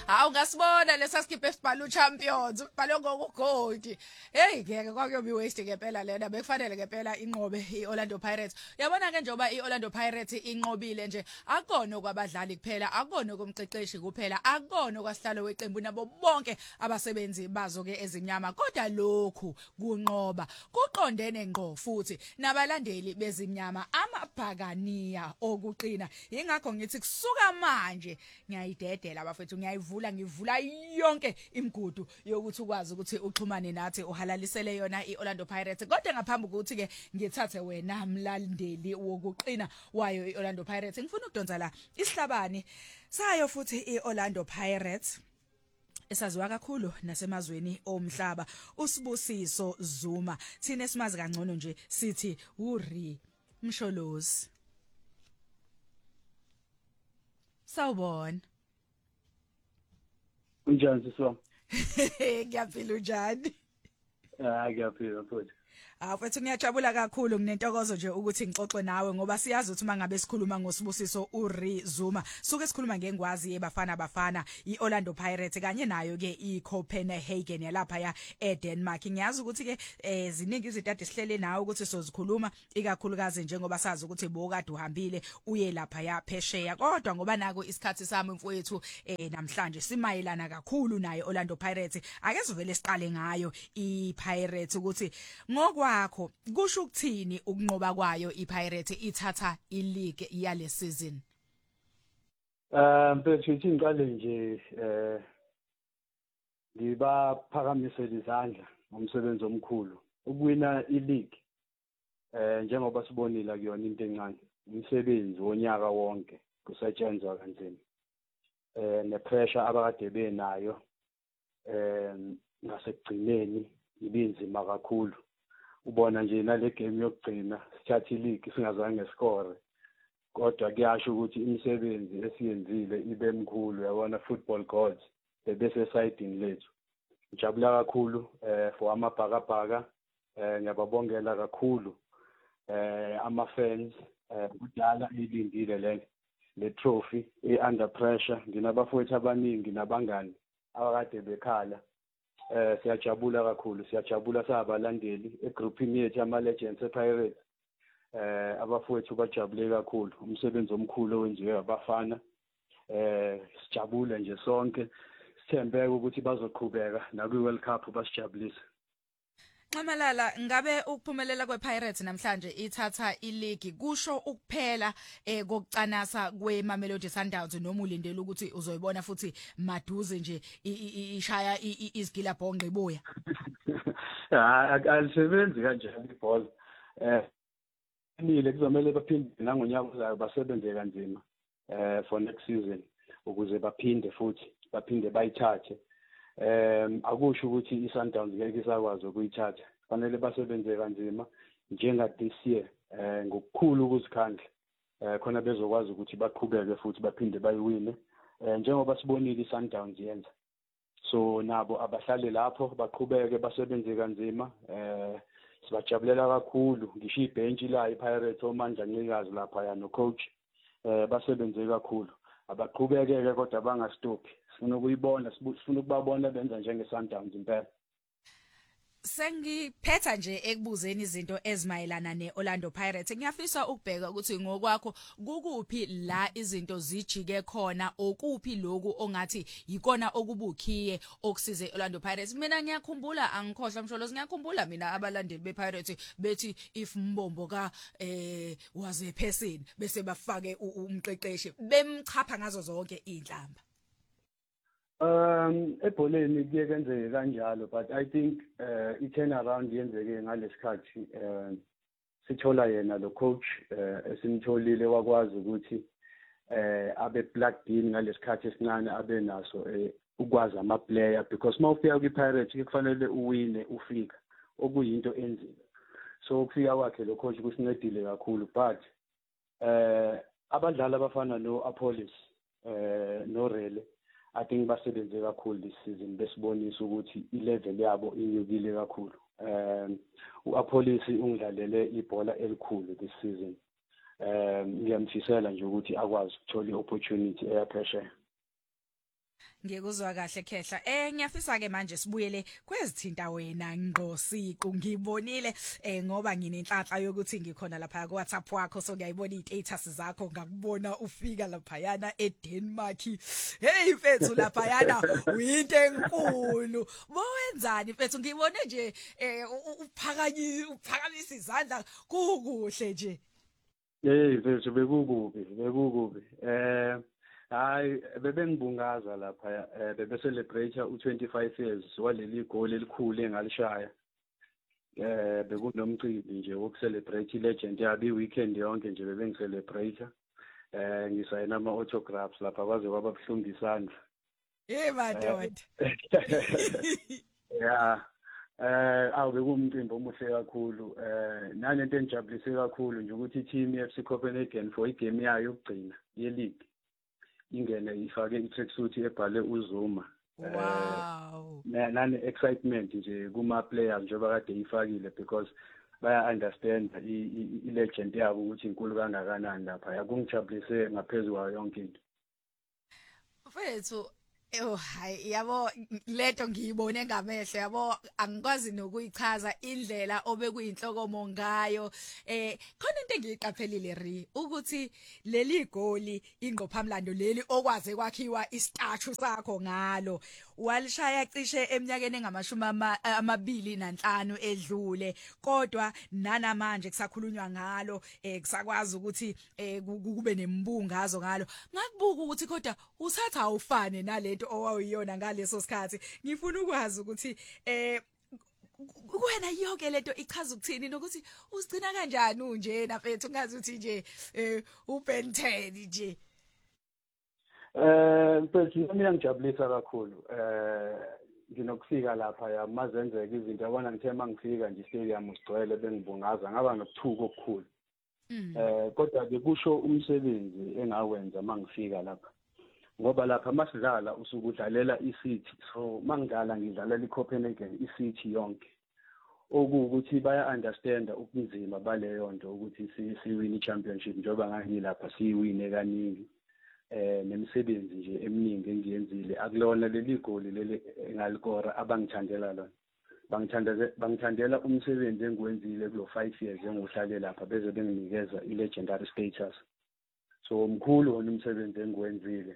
Awungasibona lesaskiphe esibhala champions ubhalo ngogold. Hey ngeke kwakuyobe waste ngempela lena bekufanele ngempela inqobe iOrlando Pirates. Uyabona ke njoba iOrlando Pirates inqobile nje akukona kwabadlali kuphela akukona komqeqeshi kuphela akukona kwasihlalo weqembu nabo bonke abasebenzi bazo ke ezimnyama kodwa lokhu kunqoba kuqondene ngqo futhi nabalandeli bezimnyama amabhakaniya okuqina ingakho ngithi kusuka manje ngiyayidedela bafethu ngivula yonke imigudu yokuthi ukwazi ukuthi uxhumane nathi uhalalisele yona iOrlando Pirates kodwa ngaphambi kokuthi ke ngithathe wena mlandeli wokuqina wayo iOrlando Pirates ngifuna ukudonsa la isihlabani sayo futhi iOrlando Pirates esaziwa kakhulu nasemazweni omhlaba uSibusiso Zuma thina simazi kangcono nje sithi uri Msholozi sawubona unjani siswa ngiyaphila unjani ngiyaphila futhi Mfethu ngiyajabula kakhulu nginentokozo nje ukuthi ngixoxe nawe ngoba siyazi ukuthi mangabe sikhuluma ngoSibusiso uRi Zuma suke sikhuluma ngengwazi yebafana iOrlando Pirates kanye nayo ke iCopenhagen yalapha ya eDenmark ngiyazi ukuthi ke ziningi izinto ade sihlele nawe ukuthi sozikhuluma ikakhulukazi njengoba sazi ukuthi bokade uhambile uye lapha ya phesheya kodwa ngoba nako isikhathi sami mfowethu namhlanje simayelana kakhulu naye Orlando Pirates ake sivele siqale ngayo iPirates ukuthi ngokwa wakho kusho ukuthini ukunqoba kwayo iPirates ithatha ileague yale season mfethu ithi ngiqale nje ngibaphakamisela izandla ngomsebenzi omkhulu ukuwina ileague njengoba sibonile kuyona into encane umsebenzi wonyaka wonke kusetshenzwa kanzima nepressure abakade benayo ngasekugcineni ibinzima kakhulu ubona nje nale game yokugcina sithatha ileague singazange score kodwa kuyasho ukuthi imisebenzi esiyenzile ibe mkhulu yabona football gods bese siding lethu ngijabula kakhulu for amabhakabhaka ngiyababongela kakhulu ama fans kudala ilindile le trophy under pressure nginabafowethu abaningi nabangani abakade bekhala siyajabula kakhulu siyajabula sabalandeli egroupini yethu ama legends ePirates abafowethu bajabule kakhulu umsebenzi omkhulu owenziwe abafana sijabule nje sonke sithembeke ukuthi bazoqhubeka naku World Cup basijabulise Nxamalala ngabe ukuphumelela kwePirates namhlanje ithatha ileague kusho ukuphela kokucanasa kweMamelodi Sundowns noma ulindele ukuthi uzoyibona futhi maduze nje ishaya izigila bhonqa ibuya alisebenzi kanjani ibhola nile kuzomela baphinde nangonyaka uzayo basebenze kanzima for next season ukuze baphinde bayithathe akusho ukuthi iSundowns ngeke isakwazi ukuyithatha fanele basebenze kanzima njenga this year ngokukhulu ukuzikhandla khona bezokwazi ukuthi baqhubeke futhi baphinde bayiwine njengoba sibonile iSundowns yenza so nabo abahlale lapho baqhubeke basebenze kanzima sibajabulela kakhulu ngisho ibench la iPirates omandla Ncikazi lapha ya no coach basebenze kakhulu abaqhubeke kodwa bangastophi sifuna ukubabona benza njenge Sundowns impela Sengiphetha nje ekubuzeni izinto ezimayelana neOrlando Pirates ngiyafisa ukubheka ukuthi ngokwakho kukuphi la izinto zijike khona okuphi lokhu ongathi yikona okubukhiye okusize iOrlando Pirates mina ngiyakhumbula angikhohlwa Msholozi ngiyakhumbula mina abalandeli bePirates bethi if Mbombo ka was a person bese bafake umqeqeshi bemchapha ngazo zonke inhlamba ebholeni kuye kwenzeke kanjalo but I think i-turn around yenzeke ngalesikhathi sithola yena lo coach esimtholile wakwazi ukuthi abe plugged in ngalesikhathi esincane abe naso ukwazi ama player because mawufika kwiPirates kufanele uwine ufika okuyinto enzima so ukufika kwakhe lo coach kusincedile kakhulu but abadlali abafana no Apollos no Rele I think basebenze kakhulu this season besibonisa ukuthi ilevel yabo inyukile kakhulu uApollos ungidlalele ibhola elikhulu this season ngiyamthisela nje ukuthi akwazi ukuthola iopportunity eyaphesheya Ngikuzwa kahle Khehla. Ngiyafisa ke manje sibuyele kwezithinta wena ngqo siqu ngibonile ngoba nginenhlanhla yokuthi ngikhona lapha ku WhatsApp wakho so ngiyayibona istatus zakho ngakubona ufika lapha yana eDenmark. Hey mfethu lapha yana uyinto enkulu. Bowenzani mfethu ngibone nje uphakamisa izandla kukuhle nje. Hey mfethu bekukubi. Hayi bebengibungaza lapha bebe celebrate u25 years waleli igoli elikhulu engalishaya. Bekunomcimbi nje wokucelebrate ilegend yabi weekend yonke nje bebengicelebrate. Ngisayina ama autographs lapha kwaze kwaba buhlungu isandla. Madoda. Yeah. Bekumcimbi omuhle kakhulu. Nalento engijabulise kakhulu nje ukuthi i-team yeFC Copenhagen for igame yayo yokugcina ye-league ingene ifake i-tracksuit ebhale uZuma. Wow. Nane excitement nje kuma players njengoba kade ifakile because baya understand i-legend yabo ukuthi inkulu kangakanani lapha. Yakungijabulise ngaphezulu kwayo yonke into. Mfethu hayi yabo leto ngiyibone ngamehlo yabo angikwazi nokuyichaza indlela obekuyinhlokomo ngayo khona into engiyiqaphelile ri ukuthi leli goli ingqophamlando leli okwaze kwakhiwa istatue sakho ngalo walishaya cishe eminyakeni engama25 edlule kodwa nanamanje kusakhulunywa ngalo kusakwazi ukuthi kube nembungazo ngalo ngakubuka ukuthi kodwa usatha awufane nalento owawuyona ngaleso sikhathi ngifuna ukwazi ukuthi kuwena yonke lento ichaza ukuthini nokuthi usigcina kanjani unje nafethu ngazi ukuthi nje uBen 10 nje mfethu mina ngijabulisa kakhulu nginokufika lapha yamazenzeka izinto yabona ngithe mangifika nje stadium usigcwele bengibungaza ngaba nokuthuka okukhulu kodwa ke kusho umsebenzi engawenza mangifika lapha ngoba lapha masidlala usuku udlalela iCity so mangidlala ngidlalela iCopenhagen iCity yonke okuthi baya understand ubunzima baleyo nto ukuthi siwin iChampionship njengoba ngangilapha siyiwine kaningi nemisebenzi nje eminingi engiyenzile akulona leli goli leli engalikora abangithandela lona bangithandela umsebenzi engiwenzile kulo 5 years engihlale lapha beze benginikeza ilegendary status so umkhulu wona umsebenzi engiwenzile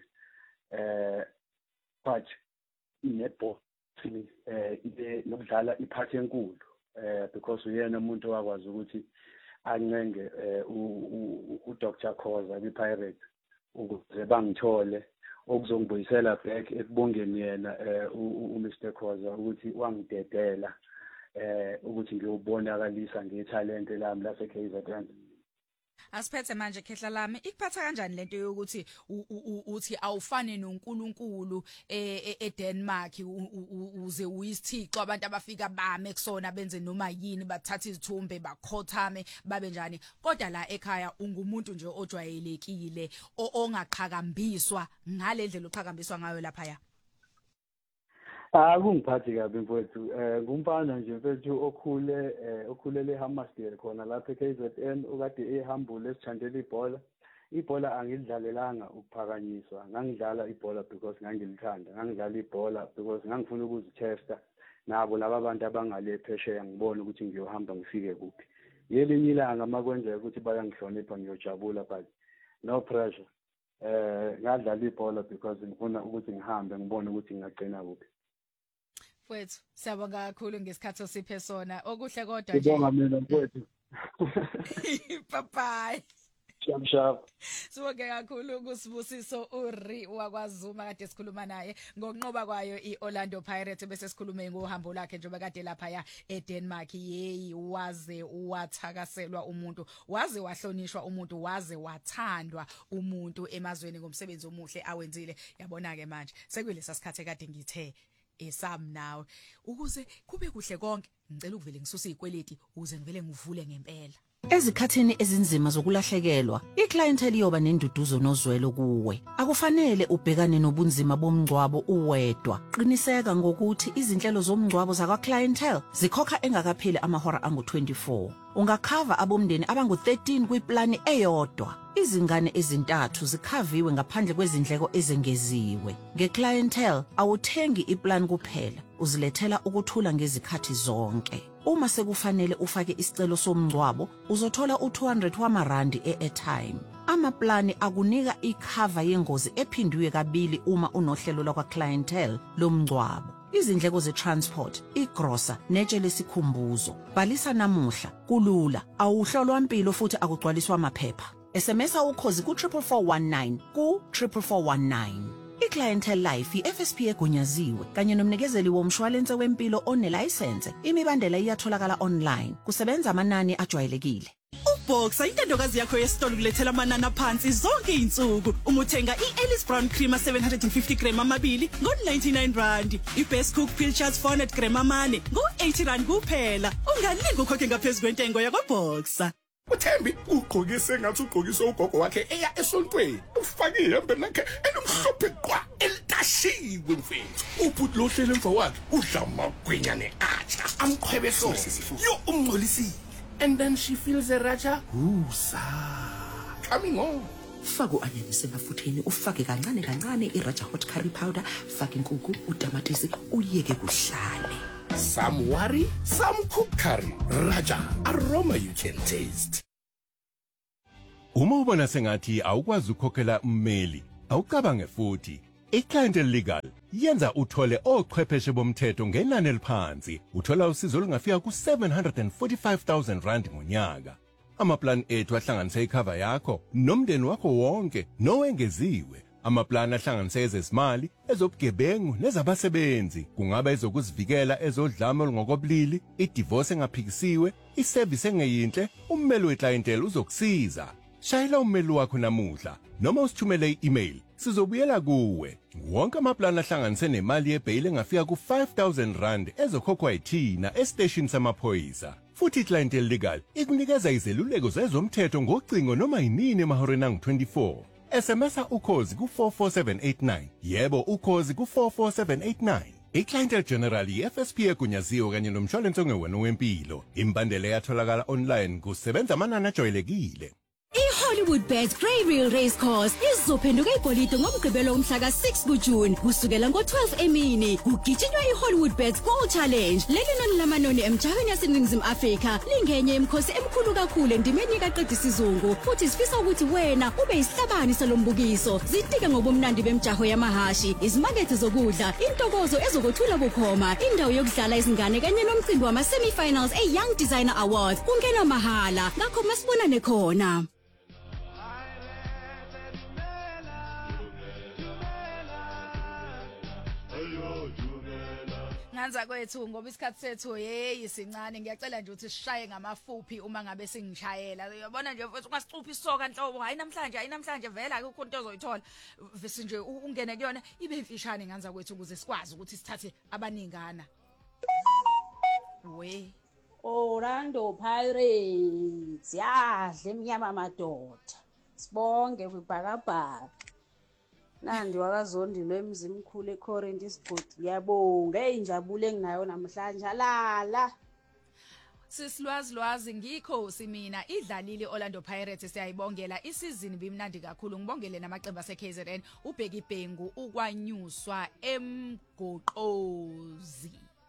but netball ibe nokudlala iphathi enkulu because uyena umuntu wakwazi ukuthi ancenge uDr Khoza kwiPirates ukuze bangithole okuzongibuyisela back ekubongeni yena uMr Khoza ukuthi wangidedela ukuthi ngiyobonakalisa ngethalente lami lase KZN. Asiphethe manje Khehla lami ikuphatha kanjani lento yokuthi uthi awufane noNkulunkulu eDenmark uze uyisithixo abantu abafika bame kusona benze noma yini bathatha izithombe bakhothame babe njani kodwa la ekhaya ungumuntu nje ojwayelekile ongaqhakambiswa ngale ndlela oqhakambiswa ngayo lapha ya Kungiphathi kabi mfowethu ngumfana nje mfethu okhulele eHammersdale khona lapha eKZN okade ehambule esithandela ibhola angidlalelanga ukuphakanyiswa ngangidlala ibhola because ngangilithanda ngangidlala ibhola because ngangifuna ukuzitesta nabo laba bantu abangale phesheya ngibona ukuthi ngiyohamba ngifike kuphi yelinye ilanga makwenzeka ukuthi bayangihlonipha ngiyojabula but no pressure ngadlala ibhola because ngifuna ukuthi ngihambe ngibone ukuthi ngingagcina kuphi. Mfowethu siyabonga kakhulu ngesikhathi osiphe sona okuhle kodwa nje ngibonga mina mfowethu bye bye shap sibonge kakhulu kusibusiso uRi wakwaZuma kade sikhuluma naye ngokunqoba kwayo iOrlando Pirates bese sikhulume ngohambo lakhe njengoba kade lapha ya eDenmark yeyi waze wathakaselwa umuntu waze wahlonishwa umuntu waze wathandwa umuntu emazweni ngomsebenzi omuhle awenzile yabona ke manje sekulesa sikhathi kade ngithe esam nawe ukuze kube kuhle konke ngicela ukuvele ngisuse izikweleti ukuze ngivele ngivule ngempela. Ezikhathini ezinzima zokulahlekelwa, iclientele iyoba nenduduzo nozwelo kuwe. Akufanele ubhekane nobunzima bomngcwabo uwedwa. Qiniseka ngokuthi izinhlelo zomngcwabo zakwa-clientele zikhokha engakapheli amahora angu-24. Ungakhava abomndeni abangu-13 kwiplani eyodwa. Izingane ezintathu zikhaviwe ngaphandle kwezindleko ezengeziwe. Nge-clientele awuthengi iplan kuphela, uzilethela ukuthula ngezikhathi zonke. Uma sekufanele ufake isicelo somngcwabo, uzothola u200 wamarandi e-airtime. Amaplani akunika ikhava yengozi ephindiwe kabili uma unohlelo lakwa-clientele lomngcwabo. Izindleko ze-transport, igrosa, netshe lesikhumbuzo. Bhalisa namuhla, kulula, awuhlolwa mpilo futhi akugcwaliswa amaphepha. SMS ukhozi ku-44419 ku-44419. I-Clientele Life i-FSP egunyaziwe kanye nomnikezeli womshwalense wempilo onelayisense. Imibandela iyatholakala online. Kusebenza amanani ajwayelekile. Boxa intandokazi yakho yesitolo kulethela amanani aphansi zonke izinsuku. Uma uthenga i-Ellis Brown Cream 750 gram amabili ngo-99 rand, i-Best Cook Pilchards 400 gram amane ngo-80 rand kuphela. Ungalingi ukhokhe ngaphezulu kwentengo yakwaBoxa. uThembi ugqokise ngathi ugqokise ugogo wakhe eya esontweni. Ufake ihembe lakhe enomhlophe qwa elitashiwe mfethu. Ubhuti lohlele emva wakhe udla amagwinyane atsha amqhwebeso. Yo umngcolisile. And then she feels a raja. Husa. Coming on. Faku anyenise mafutheni ufake kancane kancane iRaja hot curry powder, fake inkukhu, utamatisi, uyeke kuhlale. Some worry, some cook curry. Raja, aroma you can taste. Uma ubona sengathi awukwazi ukukhokhela ummeli, awucabange futhi. iClientele Legal yenza uthole ochwepheshe bomthetho ngenani eliphansi. Uthola usizo olungafika ku745,000 rand ngonyaka. Amaplan ethu ahlanganisa icover yakho nomndeni wakho wonke nowengeziwe. Amaplan ahlanganisa ezezimali, ezobugebengu nezabasebenzi. Kungaba ezokuzivikela, ezodlame olungokobulili, idivorce engaphikisiwe, iservice engeyinhle. Ummeli weclientele uzokusiza. Shayela ummeli wakho namuhla noma usithumele i-email. Sizobuyela kuwe. Wonke amaplan ahlanganise nemali yebail engafika ku5,000 rand ezokhokhwa yithina estation samaphoyisa. Futhi iClientele Legal ikunikeza izeluleko zezomthetho ngocingo noma yinini emahoreni angu-24. SMSa ukhozi ku44789. Yebo ukhozi ku44789. iClientele General i-FSP egunyaziwe kanye nomshwalense ongewena wempilo. Imbandela yatholakala online kusebenza amanani ajwayelekile. iHollywoodBets Grey Reel Racecourse izophenduka igolide ngomgqibelo umhla ka-6 kuJune kusukela ngo-12 emini. Kugijinywa iHollywoodBets Gold Challenge. Leli nani lamanoni emjahweni yaseNingizimu Afrika lingenye yemikhosi emkhulu kakhulu endimeni kaqedi sizungu. Futhi sifisa ukuthi wena ube isihlabani salombukiso. Zitike ngobumnandi bemjaho yamahashi, izimakethe zokudla, intokozo ezokuthula bukhoma, indawo yokudlala izingane kanye nomcimbi wama-semi-finals e-Young Designer Awards. Kungena mahala, ngakho masibonane khona. Nganza kwethu ngoba isikhathi sethu hey sincane, ngiyacela nje ukuthi sishaye ngamafuphi uma ngabe singishayela. Uyabona nje mfethu ungasicuphi isoka nhlobo, hayi namhlanje vela akukho into ozoyithola. Vese nje ungene kuyona ibe imfishane nganza kwethu ukuze sikwazi ukuthi sithathe abaningana. We Orlando Pirates yadle emnyama madoda. Sibonge kwibhakabhaka. Nandi wakazondi lwemzimkhulu eCorinth isigodi. Ngiyabonga injabulo enginayo namhlanje alala. Sisilwazi ngikhosi mina idlalile Orlando Pirates, siyayibongela isizini bimnandi kakhulu. Ngibongele namaqembu aseKZN ubheki ibhengu ukwanyuswa emgoqozi.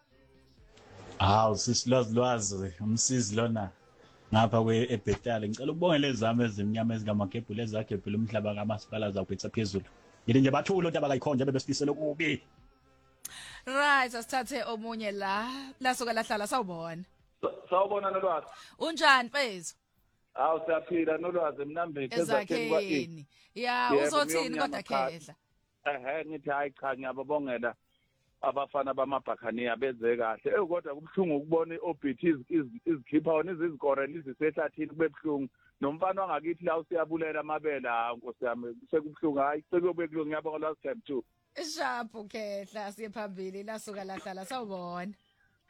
Sisilwazi umsizi lona ngapha kweBhetali. Ngicela ukubongela ezami ezimnyama ezingamagebhule ezagebhule umhlaba kamasipala zakwethu phezulu. Yini nje bathulo into abayikhonja bebesifisela kubi. Right, asithathe omunye la soka lahlala sawubona. Sawubona Nolwazi. Unjani mfethu? Hawu siyaphila Nolwazi emnambeni ezakheni kwaini. Ya uzothini kodwa khehla. Ngithi hayi cha ngiyababongela abafana bamaBhakaniya benze kahle. Kodwa kubhlungu ukubona iOBT izikhipha wona izizikore lizisehlathini kube bhlungu. Nomfana wangakithi la usiyabulela amabele nkosi yami sekubhlungu hayi sekuyobe kulungu ngiyabonga last time too. Sharp khehla siye phambili la soka lahlala sawubona.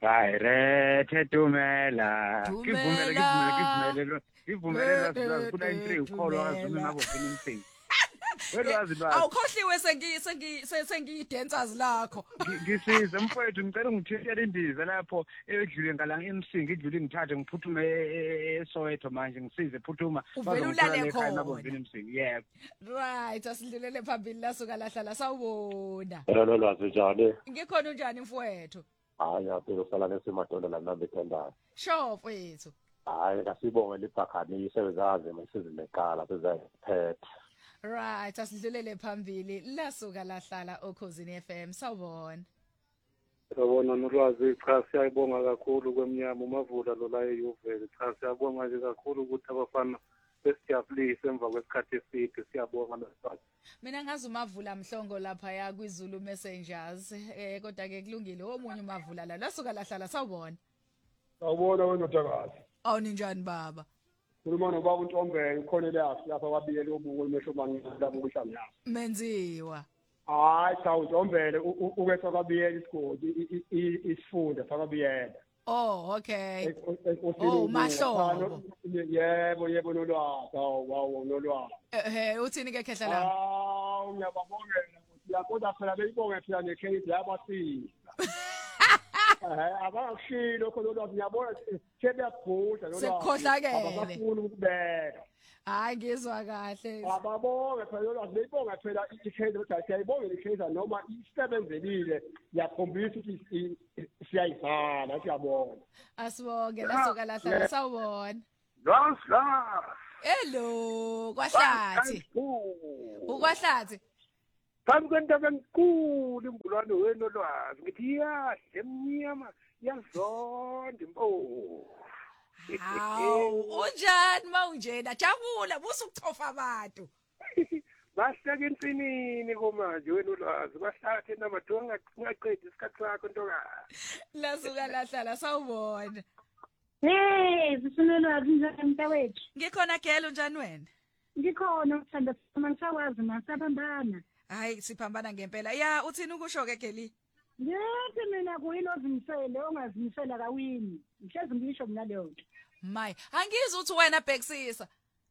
Pirate Dumela. Ngivumele sifuna intri ukholo azumi mabofini imsing. Awukhohliwe sengiyidancers lakho. Ngisiza mfowethu ngicela ungithethele indiza lapho edlule ngalanga emsingi idlule ngithathe ngiphuthume eSoweto manje ngisize phuthuma bazongithola ekhaya mabofini imsingi. Yebo. Right, asidlulele phambili lasuka lahlala sawubona. Yebo lwazi njani? Ngikhona unjani mfowethu? Hayi yaphela usala nesemadolo la nabethendayo. Sure mfowethu. Hayi kasibonge libhakhani isebenzaze masizile eqala bezayiphethe. Right, asidlulele phambili lasuka lahlala okhosini FM sawubona. Sawubona nolwazi cha siyayibonga kakhulu kwemnyama umavula lo la eYuveli cha siyabonga nje kakhulu ukuthi abafana besijabulise emva kwesikhathi eside siyabonga lesifaka. Mina ngazi umavula mhlongo lapha ya kwiZulu Messengers kodwa ke kulungile omunye umavula la lasuka lahlala sawubona. Sawubona wena Ntakazi. Awuninjani baba? Khuluma nobaba uNtombela ukhonele yakhe lapha kwabiyele ubuko emehlo mangizela ukushamya. Menziwa. Hayi cha uNtombela ukwetha kwabiyele isigodi isifunda kwabiyele. Oh okay. Oh mahlobo. Yebo nolwazi. Wow nolwazi. Uthini ke khehla la? Ngiyababongela ukuthi yakodwa phela beyibonge phela necase yabasisa. Abakushilo khona lolwazi ngiyabona sebeyagudla lolwazi. Sekukhohlakele. Abafuni ukubeka. Hayi ngizwa kahle. Ababonge phela lolwazi beyibonga phela icase ukuthi siyayibonga icase noma isebenzelile yakhombisa ukuthi siyayivala siyabona. Asibonge lasuka lahlala sawubona. Hello kwahlathi. Ukwahlathi. Phambi kwentaba enkulu imbulwane wena lolwazi ngithi yahle emnyama yazonda impo. Hawu unjani mawunjena jabula busukuthofa abantu. Bahlaka insinini komanje wena ulwazi bahlakhe namadonga ngaqedi isikhathi sakho ntokazi. Lasuka lahlala sawubona. Hey sifunelwazi njani mntawethu? Ngikhona gelo njani wena? Ngikhona uthanda mangisawazi masabambana. Hayi siphambana ngempela. Ya uthini ukusho ke Geli? Yethi mina kuyini ozimisele ongazimisela kawini. Ngihlezi ngisho mina leyo nto. My, angizwe uthi wena bhekisisa.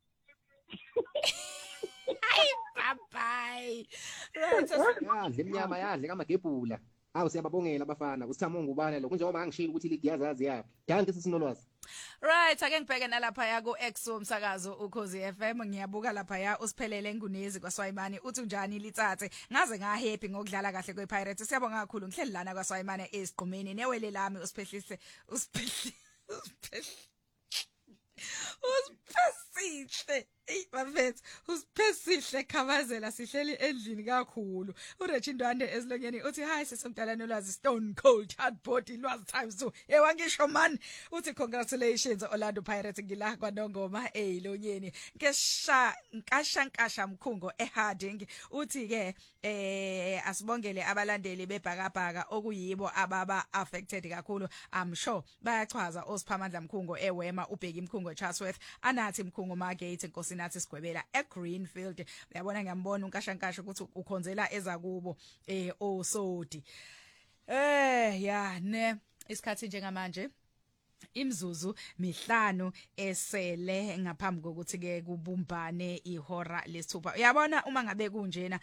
Hayi bye. Yadle emnyama yadle kamagebhula. Hawu siyababongela abafana. Usithamo ngubani lo kunjengoba angishilo ukuthi ligi yazazi yapi. Danke sisinolwazi. Right, ake ngibheke nalapha ya ku X umsakazo ukhozi FM ngiyabuka lapha ya usiphelele ngunezi kwaSwayimani uthi unjani litsathe ngaze nga happy ngokudlala kahle kwePirates siyabonga kakhulu ngihleli lana kwaSwayimani esiqhumeni newele lami usiphehlise usiphesihle bafethu usiphesihle khabazela sihleli endlini kakhulu uRechindwande esilonyeni uthi hi sisomdala nolwazi stone cold hard body lwazi times 2 ewangisho man uthi congratulations Orlando Pirates ngila kwaNongoma elonyeni nkasha mkhungo eHarding uthi ke asibongele abalandeli bebhakabhaka okuyibo ababa affected kakhulu I'm sure bayachwaza osiphamandla mkhungo eWema ubheki mkhungo Chatsworth anathi mkhungo Margate nkosinathi sigwebela eGreenfield uyabona ngiyambona unkashankasha ukuthi ukhonzela ezakubo osodi ya ne isikhathi njengamanje imzuzu mihlanu esele ngaphambi kokuthi ke kubumbane ihora lesithupha uyabona uma ngabe kunjena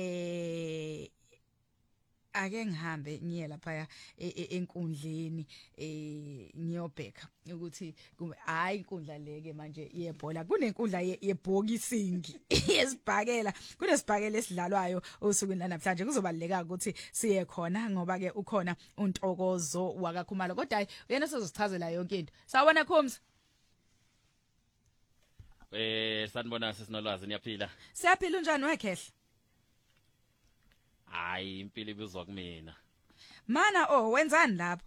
ake ngihambe ngiye lapha enkundleni ngiyobheka ukuthi hayi inkundla leke manje yebhola kunenkundla yebhokisingi yesibhakela kunesibhakela esidlalwayo osukwini namhlanje kuzobaleka ukuthi siye khona ngoba ke ukhona untokozo wakaKhumalo kodwa uyena sezosichazela yonke into sawubona Khumza sanibona sisinolwazi niyaphila siyaphila unjani wekhehla hayi impilo ibuzwa kumina mana wenzani lapho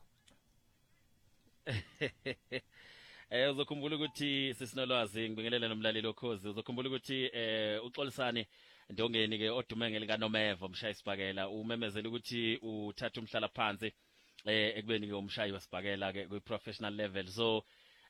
uzokhumbula ukuthi sisinolwazi ngibingelela nomlaleli okhozi uzokhumbula ukuthi uXolisane Ndongeni ke odume ngelika Nomevo umshayi sibhakela umemezela ukuthi uthatha umhlala phansi ekubeni ke umshayi wasibhakela ke kwi professional level so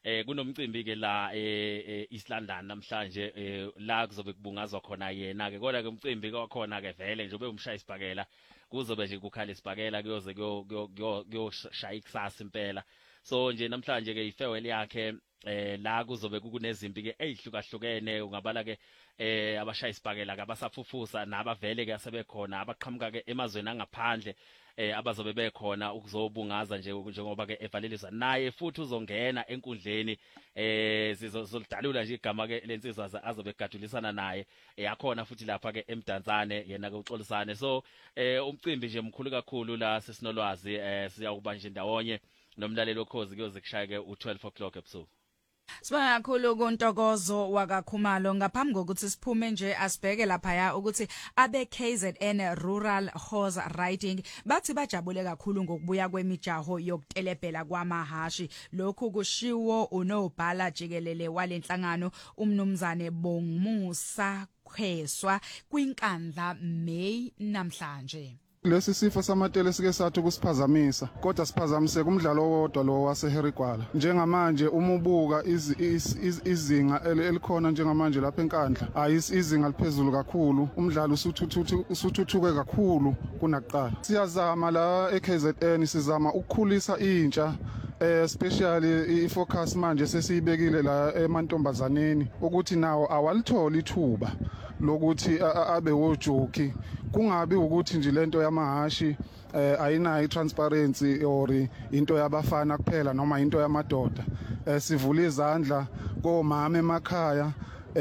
kunomcimbi ke la East London namhlanje la kuzobe kubungazwa khona yena ke kodwa ke umcimbi kwakhona ke vele nje ube umshaya isibhakela kuzobe nje kukhala isibhakela kuyoze kuyoshaya ikusasa impela so nje namhlanje ke ifewell yakhe la kuzobe kunezimpi ke ezihlukahlukene ungabala ke abashaya isibhakela ke abasafufusa nabavele ke asebekhona abaqhamuka ke emazweni angaphandle abazobe bekhona ukuzobungaza nje njengoba ke evalelisa naye futhi uzongena enkundleni sizolidalula nje igama ke lensizwa azobe egadulisana naye yakhona futhi lapha ke emdantsane yena ke uxolisane so umcimbi nje mkhulu kakhulu la sesinolwazi siyakuba nje ndawonye nomlaleli okhozi kuyoze kushaya ke u12 o'clock ebusuku. Sibonga kakhulu kuNtokozo wakaKhumalo ngaphambi kokuthi siphume nje asibheke lapha ukuthi abe KZN Rural Horse Riding bathi bajabule kakhulu ngokubuya kwemijaho yokutelebhela kwamahashi lokhu kushiwo unobhala jikelele walenhlangano umnumzane Bongmusa Khweswa kwinkandla May namhlanje. Lesi sifo samatele sike sathi kusiphazamisa kodwa siphazamise kumdlalo owodwa lo waseHerigwala njengamanje uma ubuka izinga elikhona njengamanje lapha enkandla izinga liphezulu kakhulu umdlalo usuthuthuke kakhulu kunakuqala siyazama la eKZN sizama ukukhulisa intsha especially ifocus manje sesiyibekile la emantombazaneni ukuthi nawo awalithola ithuba lokuthi abe wojoki kungabi ukuthi nje lento yamahashi ayinayo itransparency or into yabafana kuphela noma into yamadoda sivula izandla komama emakhaya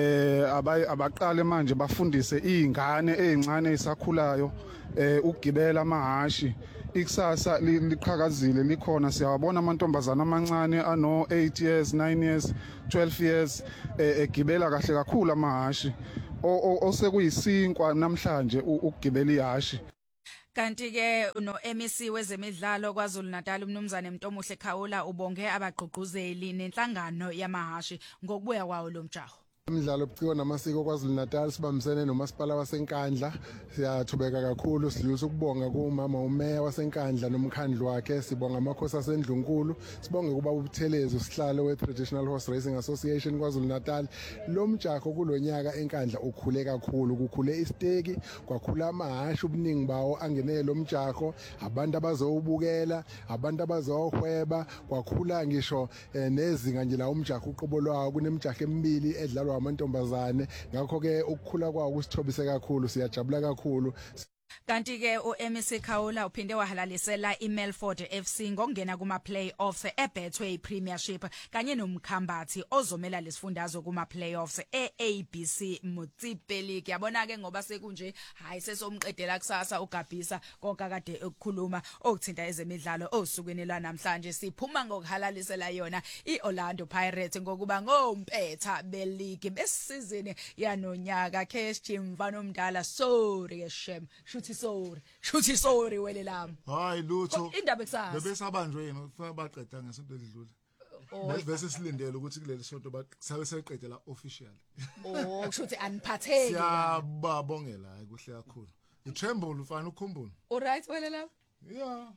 abaqale manje bafundise izingane ezincane ezisakhulayo ukugibela amahashi ikusasa liqhakazile likhona siyabona amantombazana amancane ano 8 years 9 years 12 years egibela kahle kakhulu amahashi osekuyisinkwa namhlanje ukugibela ihashi. Kanti ke no MEC wezemidlalo kwaZulu Natal umnumzane Mntomuhle Khawula ubonge abagqugquzeli nenhlangano yamahashi ngokubuya kwawo lo mjaho. Imidlalo obuciko namasiko kwaZulu Natal sibambisene nomasipala wasenkandla siyathubeka kakhulu sidlulisa ukubonga kumama umeya wasenkandla nomkhandlu wakhe sibonga amakhosi asendlunkulu sibonge kuba ubuthelezi usihlalo we-Traditional Horse Racing Association kwaZulu Natal lo mjaho kulonyaka enkandla ukhule kakhulu kukhule isteki kwakhula amahashi ubuningi bawo angene lo mjaho abantu abazowubukela abantu abazohweba kwakhula ngisho nezinga nje la umjaho uqobo lwawo kunemjaho emibili edlalwa amantombazane ngakho ke ukukhula kwawo kusithobise kakhulu siyajabula kakhulu. Kanti ke uMC Khawula uphinde wahalalisela iMelford FC ngokungena kuma playoffs eBetway Premiership kanye nomkhambathi ozomela lesifundazwe kuma playoffs eABC Mutsipe League. Yabona ke ngoba sekunje hayi sesomqedela kusasa uGabisa konke kade ukukhuluma okuthinta ezemidlalo osukwini lwanamhlanje siphuma ngokuhalalisela yona iOrlando Pirates ngokuba ngompetha beleague besizini yanonyaka KSG Mfana omdala sorry shem shuthi sorry wele lami hayi lutho indaba ekusasa bebesabanjwe yena kufanele baqeda ngesonto elidlule bese silindele ukuthi kuleli sonto basabe seqedela official shuthi aniphatheki siyababongela hayi kuhle kakhulu iTremble ufana ukukhumbula alright wele lami yeah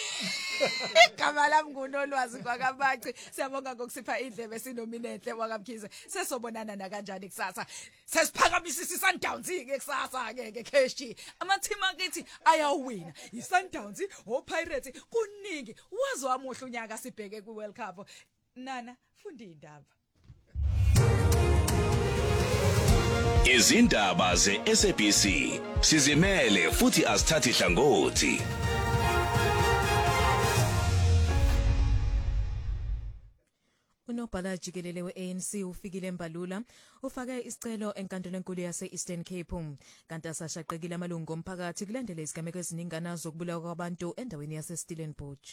igama lami ngunolwazi kwakabaci siyabonga ngokusipha indlebe sinominenhle wakamkhize sesobonana na kanjani kusasa sesiphakamisisa iSundowns ke kusasa ke KSG amathima akithi ayawina iSundowns oPirates kuningi wazo amuhle unyaka sibheke kuWorld Cup nana funda indaba izindaba zeSABC sizimele futhi asithathi hlangothi. Unobhala jikelele we-ANC ufikile eMbalula ufake isicelo enkantolo enkulu yase-Eastern Cape kanti asashaqekile amalungu omphakathi kulandela izigameko eziningana zokubulawa kwabantu endaweni yase-Stellenbosch.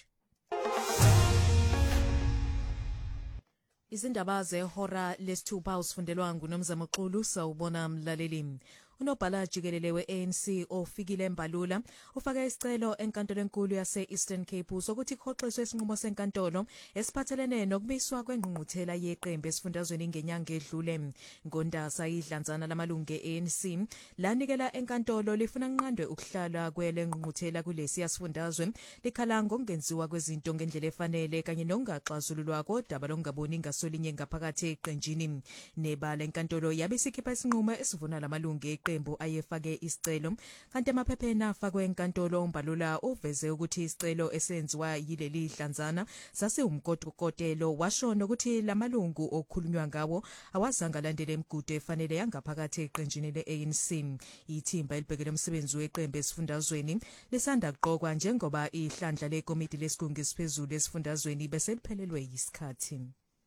Izindaba zehora lesithupha usifundelwa nguNomzamo Xulu sawubona mlaleli. Unobhala jikelele we-ANC ofikile eMbalula ufake isicelo enkantolo enkulu yase-Eastern Cape sokuthi kuhoxiswe isinqumo senkantolo esiphathelene nokumiswa kwengqungquthela yeqembu esifundazweni ngenyanga edlule. Ngondasa idlanzana lamalungu e-ANC lanikela enkantolo lifuna nqandwe ukuhlala kwele ngqungquthela kulesi yasifundazwe likhala ngokungenziwa kwezinto ngendlela efanele kanye nokungaxazululwa kodaba lokungaboni ngasolinye ngaphakathi eqenjini. Nebala enkantolo yabe isikhipha isinqumo esivuna lamalungu eqembu ayefake isicelo kanti amaphepheni afakwe enkantolo uMbalula uveze ukuthi isicelo esenziwa yileli hlanzana sase umkotokotelo washona ukuthi lamalungu okukhulunywa ngawo awazange alandele imigudu efanele yangaphakathi eqenjini le-ANC. Ithimba elibhekele umsebenzi weqembu esifundazweni lisanda kuqokwa njengoba ihlandla lekomiti lesigungu esiphezulu esifundazweni bese liphelelwe yisikhathi.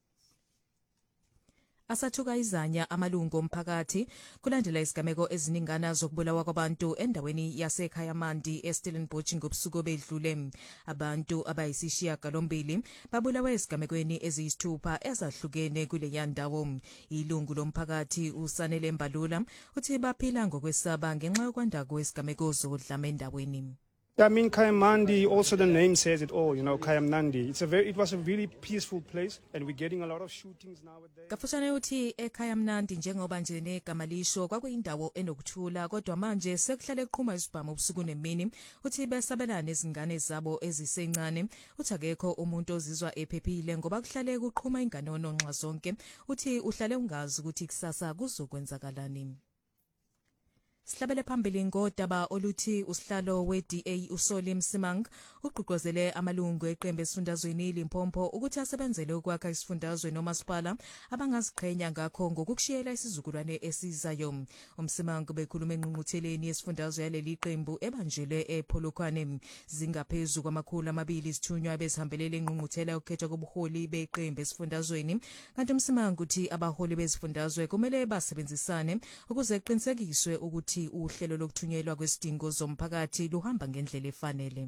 Asathuka izanya amalungu omphakathi kulandela isigameko eziningana zokubulawa kwabantu endaweni yaseKhayamandi eStellenbosch ngobusuku obedlule. Abantu abayisishiyagalombili babulawe esigamekweni eziyisithupha ezahlukene kule yandawo. Ilungu lomphakathi uSanele Mbalula uthi baphila ngokwesaba ngenxa yokwanda kwesigameko zodlame endaweni. I mean, Kayamandi, also the name says it all, Kayamnandi. It was a really peaceful place and we're getting a lot of shootings nowadays. Kafushane uthi eKhayamnandi njengoba nje negama lisho kwakuyindawo enokuthula kodwa manje sekuhlale kuqhuma isibhamu ubusuku nemini. Uthi besabelana izingane zabo ezisencane. Uthi akekho umuntu ozizwa ephephile ngoba kuhlale kuqhuma inganono nxa zonke. Uthi uhlale ungazi ukuthi kusasa kuzokwenzakalani. Sihlabele phambili ngodaba oluthi usihlalo we-DA uSoli Msimang ugqugquzele amalungu eqembu esifundazweni Limpopo ukuthi asebenzele ukwakha isifundazwe nomasipala abangaziqhenya ngakho ngokukushiyela isizukulwane esizayo. UMsimang bekhuluma engqungqutheleni yesifundazwe yaleli qembu ebanjelwe ePolokwane. Zingaphezu kwama200 isithunywa bezihambelele engqungquthela ukukhetha kobuholi beqembu esifundazweni. Kanti uMsimang uthi abaholi bezifundazwe kumele basebenzisane ukuze kuqinisekiswe ukuthi uhlelo lokuthunyelwa kwesidingo zomphakathi luhamba ngendlela efanele.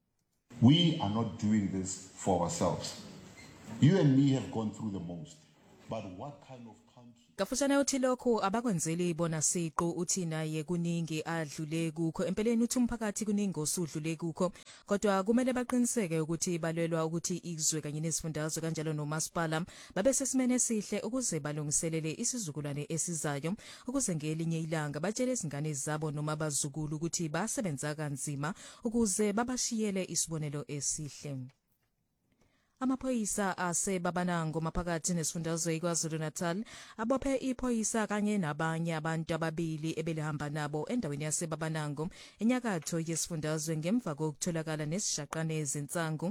We are not doing this for ourselves. You and me have gone through the most. But what kind of country? Kafushane uthi lokho abakwenzeli bona siqo uthi naye kuningi adlule kukho empeleni uthi umphakathi kuningi osudlule kukho kodwa kumele baqiniseke ukuthi balwelwa ukuthi izwe kanye nesifundazwe kanjalo nomasipala babe sesimene esihle ukuze balungiselele isizukulwane esizayo ukuze ngelinye ilanga batshele izingane zabo noma abazukulu ukuthi basebenza kanzima ukuze babashiyele isibonelo esihle. Amaphoyisa aseBabanango maphakathi nesifundazwe KwaZulu-Natal abophe iphoyisa kanye nabanye abantu ababili ebelihamba nabo endaweni yaseBabanango enyakatho yesifundazwe ngemva kokutholakala nesishaqane ezinsangu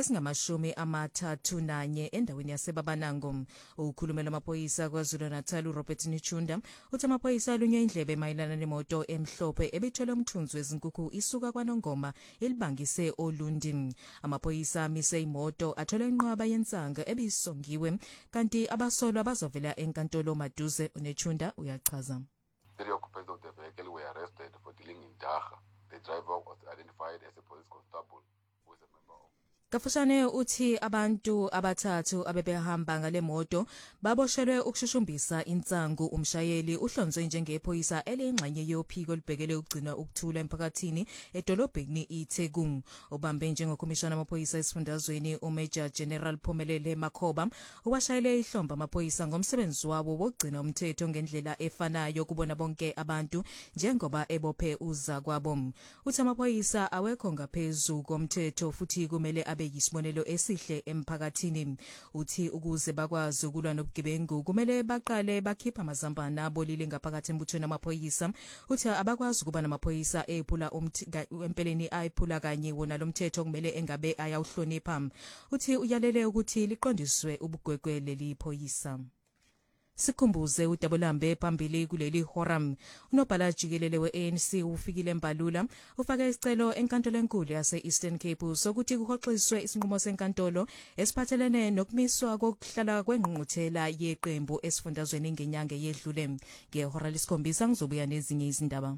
ezingamashumi-31 endaweni yaseBabanango. Ukhulumela amaphoyisa KwaZulu-Natal uRobert Nichunda uthi amaphoyisa alunye indlebe mayelana nemoto emhlophe ebithwele umthunzi wezinkukhu isuka kwaNongoma ilibangise oLundi. Amaphoyisa amise imoto lenqwaba yensanga ebisongiwe kanti abasolwa bazovela enkantolo maduze. uNechunda uyachaza. 3 occupants of the vehicle were arrested for dealing in Daga. The driver was identified as a police constable who is a member of Kafushane uthi abantu abathathu abebehamba ngale moto baboshelwe ukushushumbisa insangu. Umshayeli uhlonzwe njengephoyisa elengxenye yophiko olibhekele ukugcina ukuthula emphakathini edolobheni iTheku. Obambe njengokomishana amaphoyisa esifundazweni uMajor General Phumelele Makhoba uwashayele ihlomba amaphoyisa ngomsebenzi wabo wokugcina umthetho ngendlela efanayo kubona bonke abantu njengoba ebophe uza kwabo. Uthi amaphoyisa awekho ngaphezulu komthetho futhi kumele abe yisibonelo esihle emphakathini. Uthi ukuze bakwazi ukulwa nobugebengu kumele baqale bakhipha amazambana abolile ngaphakathi embuthweni amaphoyisa. Uthi abakwazi ukuba namaphoyisa ephula empeleni ayiphula kanye wona lomthetho kumele engabe ayawuhlonipha. Uthi uyalele ukuthi liqondiswe ubugwegwe leli phoyisa. Sikhumbuze uDabulambe phambili kuleli horam. Unobhala jikelele we-ANC ufikile eMbalula ufake isicelo enkantolo enkulu yase-Eastern Cape sokuthi kuhoxiswe isinqumo senkantolo esiphathelene nokumiswa kokuhlala kwengqungquthela yeqembu esifundazweni ngenyanga yedlule. Ngehora lesikhombisa ngizobuya nezinye izindaba.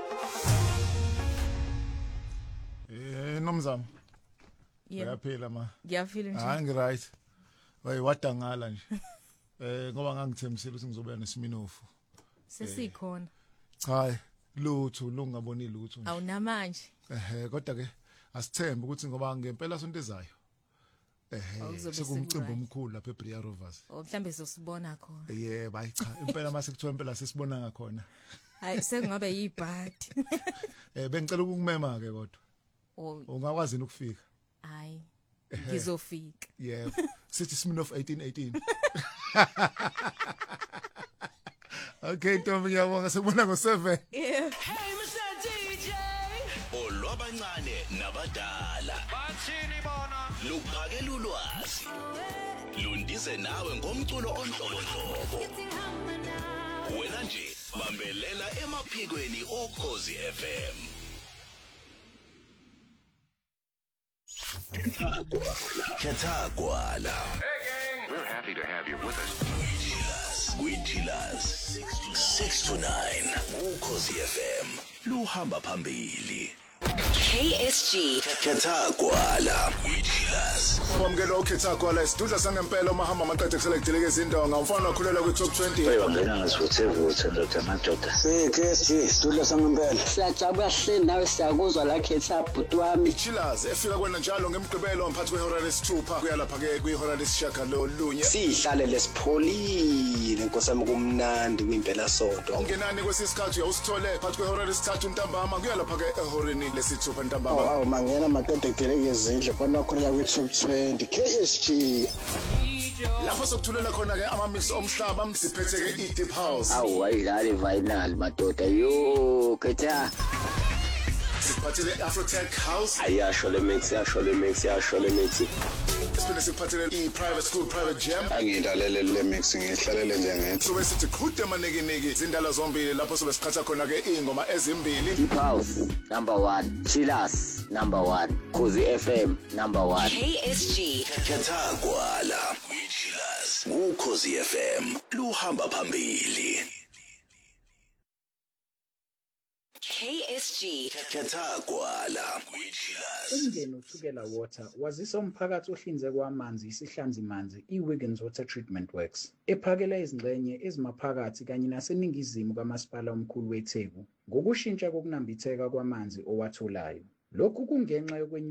Nomzamo. Uyaphila ma. Ngiyafila nje. Hayi ngiright. Wadangala nje. Ngoba ngangithembisile ukuthi ngizobuya nesiminofu. Sesikhona. Hayi lutho lungaboni lutho nje. Awunamanje. Kodwa ke asithembe ukuthi ngoba ngempela sonto ezayo. Sekumcimbi omkhulu lapha eBria Rovers. Mhlambe sosibona khona. Yebo, hayi cha, impela mase kuthiwa impela sesibona ngakhona. Hayi sekungabe yibhadi. Bengicela ukukumema ke kodwa. Ungakwazi ukufika? Hayi. Ngizofika. Yebo. Sithi Smirnoff 1818. Okay, Ntombi ngiyabonga sekubona ngo7. Yeah. Hey Mr DJ. Olwabancane nabadala. Bathini bona? Luphakela ulwazi. Lundize nawe ngomculo onhlobonhlobo. Wena nje bambelela emaphikweni oKhozi FM. Kethagwala. We're happy to have you with us. Witchilas 6 to 9 uKhozi FM luhamba phambili. KSG Kethagwala Witchilas. Kwamukela uKhethagwala isidudla sangempela omahamba amaqedwe kuselekdeleke izindonga umfana wakhulela kwi-top 20. Uyabona ngasivuthe ndoda amadoda. KSG isidudla sangempela. Siyajabula hleli nawe siyakuzwa la Khetha bhuti wami. Witchilas efika kwena njalo ngemgqibelo ngaphansi kwehora lesithupha kuya lapha ke kwihora lesishagalolunye. Sihlale lesipholile nkosami kumnandi kwimpela sonto. Ungenani kwesisikhathi uyawusithole phakathi kwehora lesithathu ntambama kuya lapha ke ehoreni lesithupha ntambama. Awu mangena maqedwe kuselekdeleke izindle bona khona kwi-top 20 KSG. Lapho sokuthulela khona ke ama-mix omhlaba siphethe ke i-deep house. Awu wayidlala ivinal madoda yo Khetha. Siphathele Afrotech house. Ayasho le mix. Siphinde siphathele i-private school private jam. Angidlalele le mix ngihlalele nje ngithi. Sobe sithi khude amaneki izindala zombili lapho sobe siqhatha khona ke ingoma ezimbili. Deep house number 1, Chillers number 1, Khozi FM number 1. KSG Kethagwala Witchilas uKhozi FM luhamba phambili. KSG Kethagwala Witchilas. Umndeni uthukela water wazisa umphakathi ohlinzekwa amanzi isihlanzi manzi iWiggins Water Treatment Works ephakela izingxenye ezimaphakathi kanye naseningizimu kamasipala omkhulu weTheku ngokushintsha kokunambitheka kwamanzi owatholayo. Lokhu kungenxa